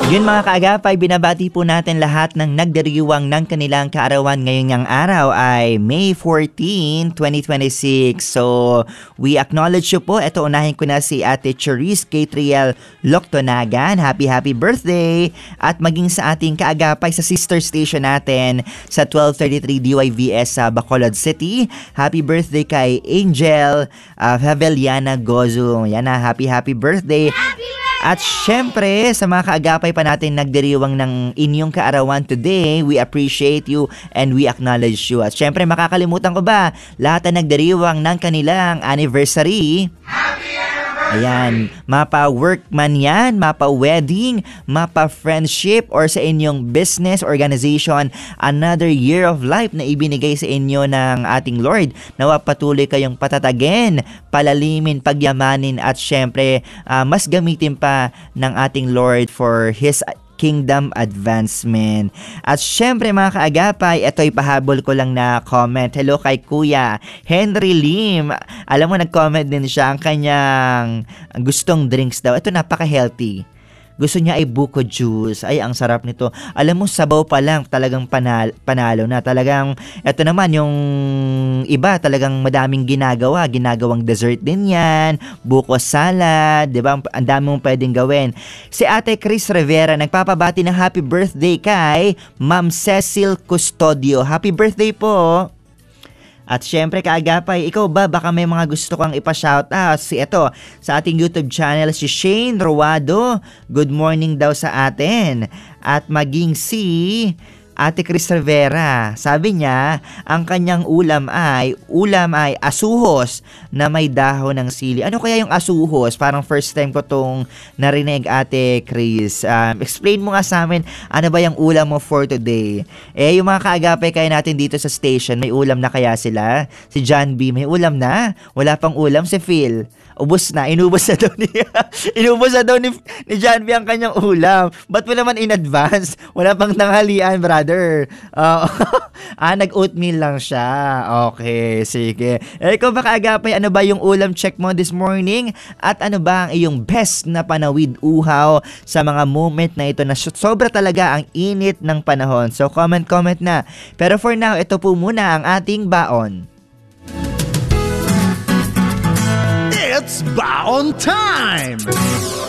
Yun mga kaagapay, binabati po natin lahat ng nagdiriwang ng kanilang kaarawan ngayong araw ay May 14, 2026. So, we acknowledge you po. Ito, unahin ko na si Ate Cherise Catriel Loctonagan. Happy birthday! At maging sa ating kaagapay sa sister station natin sa 1233 DYVS sa Bacolod City. Happy birthday kay Angel Haveliana Gozo. Yan na, happy birthday! At syempre, sa mga kaagapay pa natin nagdiriwang ng inyong kaarawan today, we appreciate you and we acknowledge you. At syempre, makakalimutan ko ba, lahat na nagdiriwang ng kanilang anniversary? Happy anniversary! Ayan, mapa-work man yan, mapa-wedding, mapa-friendship, or sa inyong business, organization, another year of life na ibinigay sa inyo ng ating Lord. Nawa patuloy kayong patatagin, palalimin, pagyamanin, at syempre, mas gamitin pa ng ating Lord for His kingdom advancement. At syempre mga kaagapay, ito'y pahabol ko lang na comment. Hello kay Kuya Henry Lim. Alam mo, nag-comment din siya ang kanyang gustong drinks daw. Ito napaka-healthy. Gusto niya ay buko juice. Ay, ang sarap nito. Alam mo, sabaw pa lang, talagang panalo na. Talagang, ito naman, yung iba, talagang madaming ginagawang dessert din yan, buko salad, di ba? Ang dami mong pwedeng gawin. Si Ate Chris Rivera, nagpapabati ng happy birthday kay Ma'am Cecil Custodio. Happy birthday po! At syempre kaagapay, ikaw ba baka may mga gusto kang ipa-shoutout? Si ito, sa ating YouTube channel, si Shane Ruado, good morning daw sa atin. At maging si Ate Chris Rivera, sabi niya, ang kanyang ulam ay asuhos na may dahon ng sili. Ano kaya yung asuhos? Parang first time ko tong narinig, Ate Chris. Explain mo nga sa amin, ano ba yung ulam mo for today? Yung mga kaagapay kaya natin dito sa station, may ulam na kaya sila? Si John B, may ulam na? Wala pang ulam? Si Phil, ubos na, inubos na daw ni John B ang kanyang ulam. Ba't mo naman in advance? Wala pang tanghalian, brother. Nag-oatmeal lang siya. Okay, sige. Ikaw ba kaagapay, ano ba yung ulam check mo this morning? At ano ba ang iyong best na panawid uhaw sa mga moment na ito na sobra talaga ang init ng panahon? So comment na. Pero for now, ito po muna ang ating baon. It's baon time!